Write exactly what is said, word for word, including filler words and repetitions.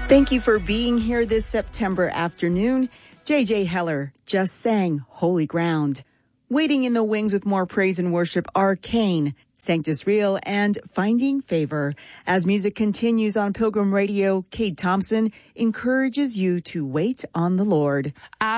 Thank you for being here this September afternoon. J J Heller just sang Holy Ground. Waiting in the wings with more praise and worship are Cain, Sanctus Real, and Finding Favor. As music continues on Pilgrim Radio, Cade Thompson encourages you to wait on the Lord.